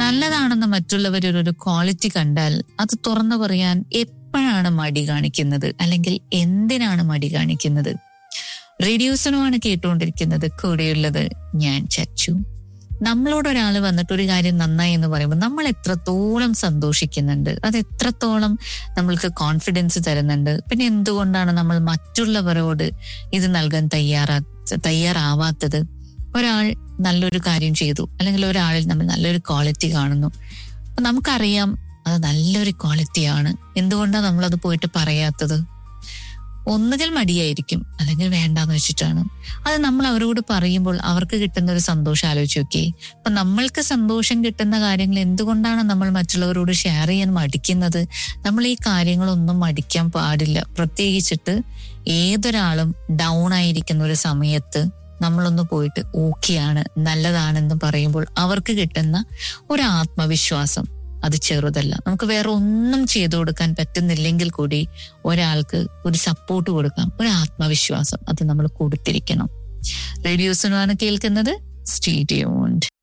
നല്ലതാണെന്ന് മറ്റുള്ളവരൊരു ക്വാളിറ്റി കണ്ടാൽ അത് തുറന്നു പറയാൻ എപ്പോഴാണ് മടി കാണിക്കുന്നത്, അല്ലെങ്കിൽ എന്തിനാണ് മടി കാണിക്കുന്നത്? റേഡിയോസിനുമാണ് കേട്ടുകൊണ്ടിരിക്കുന്നത്. കൂടെയുള്ളത് ഞാൻ ചച്ചു. നമ്മളോട് ഒരാൾ വന്നിട്ട് ഒരു കാര്യം നന്നായി എന്ന് പറയുമ്പോൾ നമ്മൾ എത്രത്തോളം സന്തോഷിക്കുന്നുണ്ട്, അത് എത്രത്തോളം നമ്മൾക്ക് കോൺഫിഡൻസ് തരുന്നുണ്ട്. പിന്നെ എന്തുകൊണ്ടാണ് നമ്മൾ മറ്റുള്ളവരോട് ഇത് നൽകാൻ തയ്യാറാവാത്തത്? ഒരാൾ നല്ലൊരു കാര്യം ചെയ്തു, അല്ലെങ്കിൽ ഒരാളിൽ നമ്മൾ നല്ലൊരു ക്വാളിറ്റി കാണുന്നു, അപ്പൊ നമുക്കറിയാം അത് നല്ലൊരു ക്വാളിറ്റിയാണ്. എന്തുകൊണ്ടാണ് നമ്മളത് പോയിട്ട് പറയാത്തത്? ഒന്നുകിൽ മടിയായിരിക്കും, അല്ലെങ്കിൽ വേണ്ടാന്ന് വെച്ചിട്ടാണ്. അത് നമ്മൾ അവരോട് പറയുമ്പോൾ അവർക്ക് കിട്ടുന്ന ഒരു സന്തോഷം ആലോചിച്ച് നോക്കേ. അപ്പൊ നമ്മൾക്ക് സന്തോഷം കിട്ടുന്ന കാര്യങ്ങൾ എന്തുകൊണ്ടാണ് നമ്മൾ മറ്റുള്ളവരോട് ഷെയർ ചെയ്യാൻ മടിക്കുന്നത്? നമ്മൾ ഈ കാര്യങ്ങളൊന്നും മടിക്കാൻ പാടില്ല. പ്രത്യേകിച്ചിട്ട് ഏതൊരാളും ഡൗൺ ആയിരിക്കുന്ന ഒരു സമയത്ത് നമ്മളൊന്ന് പോയിട്ട് ഓക്കെയാണ്, നല്ലതാണെന്ന് പറയുമ്പോൾ അവർക്ക് കിട്ടുന്ന ഒരു ആത്മവിശ്വാസം അത് ചെറുതല്ല. നമുക്ക് വേറെ ഒന്നും ചെയ്തു കൊടുക്കാൻ പറ്റുന്നില്ലെങ്കിൽ കൂടി ഒരാൾക്ക് ഒരു സപ്പോർട്ട് കൊടുക്കാം, ഒരു ആത്മവിശ്വാസം അത് നമ്മൾ കൊടുത്തിരിക്കണം. റേഡിയോസിനുമാണ് കേൾക്കുന്നത്. Stay tuned.